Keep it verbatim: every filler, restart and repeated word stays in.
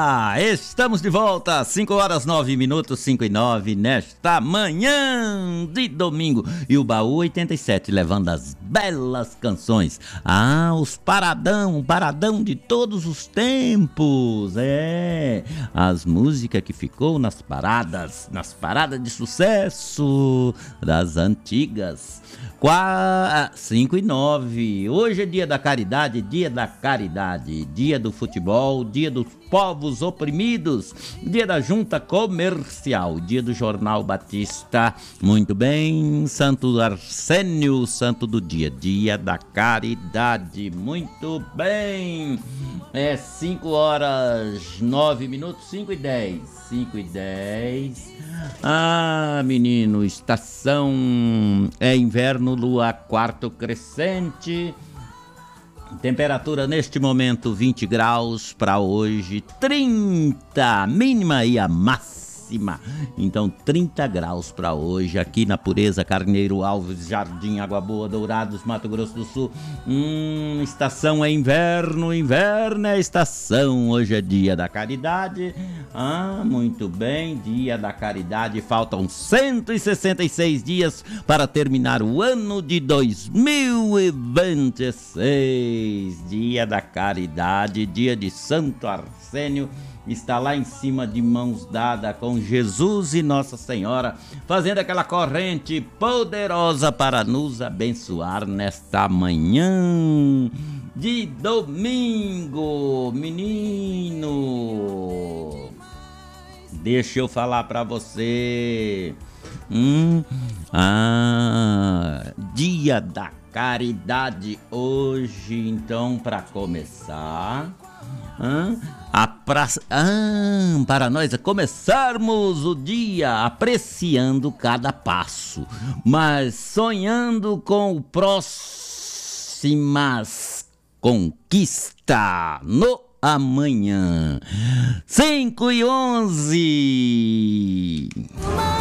Olá, estamos de volta, cinco horas nove minutos, cinco e nove, nesta manhã de domingo. E o Baú oitenta e sete levando as belas canções. Ah, os paradão, paradão de todos os tempos. É, as músicas que ficou nas paradas, nas paradas de sucesso das antigas. cinco e nove, hoje é dia da caridade, dia da caridade, dia do futebol, dia dos povos oprimidos, dia da junta comercial, dia do Jornal Batista. Muito bem, Santo Arsênio, santo do dia, dia da caridade. Muito bem, é cinco horas nove minutos, cinco e dez, cinco e dez. Ah, menino, estação é inverno, lua quarto crescente. Temperatura neste momento vinte graus para hoje, trinta mínima e a máxima. Então trinta graus para hoje aqui na Pureza, Carneiro Alves, Jardim, Água Boa, Dourados, Mato Grosso do Sul. Hum, estação é inverno, inverno é estação. Hoje é dia da caridade. Ah, muito bem, dia da caridade. Faltam cento e sessenta e seis dias para terminar o ano de dois mil e vinte e seis. Dia da caridade, dia de Santo Arsênio. Está lá em cima de mãos dadas com Jesus e Nossa Senhora, fazendo aquela corrente poderosa para nos abençoar nesta manhã de domingo. Menino, deixa eu falar para você. Hum, ah, dia da caridade hoje, então, para começar. Hum, a praça, ah, para nós começarmos o dia apreciando cada passo, mas sonhando com próximas conquistas no amanhã. Cinco e onze.